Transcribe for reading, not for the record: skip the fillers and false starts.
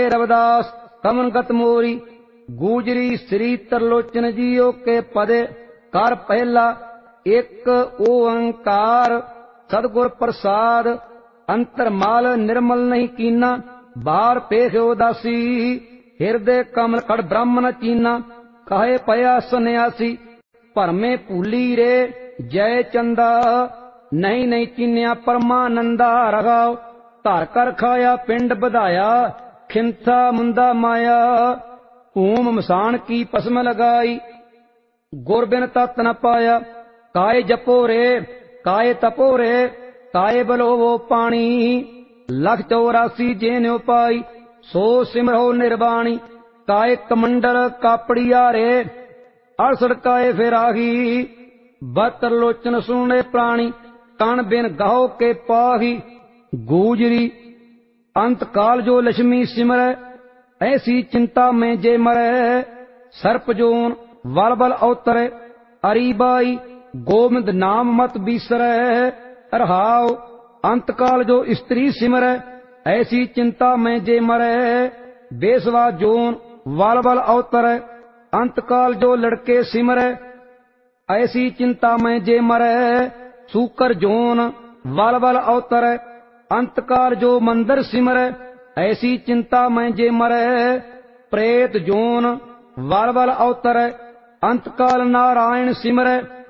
रविदास कमनगत मोरी। गूजरी श्री तरलोचन जियो के पदे कर पहला एक ओंकार। सदगुर प्रसाद अंतरमाल निर्मल नहीं कीना। बार पेख उदासी हृदय कमल कड़ ब्राह्मण चीना। कहे पया सन्यासी भरमे भूली रे जय चंदा। नहीं नहीं चीन्या परमानंदा। रगाओ धर कर खाया पिंड बधाया। खिंथा मुंदा माया भूम मसान की पसम लगाई। गुर बिन तत् न पाया। काय जपो रे काय तपो रे काय बलोवो पानी। 184 जेन्यो पाई सो सिमरो निर्वाणी। काय कमंडल कापड़िया रे 68 काय फिराही। 72 लोचन सुने प्राणी कण बिन गाहो के पाही। गूजरी अंत काल जो लक्ष्मी सिमरै ऐसी चिंता में जे मरै। सर्प जोन बल बल अवतरै अरीबाई गोविंद नाम मत बीसरै। रहाओ अंत काल जो स्त्री सिमरै ऐसी चिंता में जे मरै। बेसवा जोन बल बल अवतरै अंत काल जो लड़के सिमरै ऐसी चिंता में जे मरै। सूकर जोन बल बल अवतरै अंत काल जो मंदिर सिमरै ऐसी चिंता में जे मरै। प्रेत जोन बल बल अवतरै अंत काल नारायण सिमरै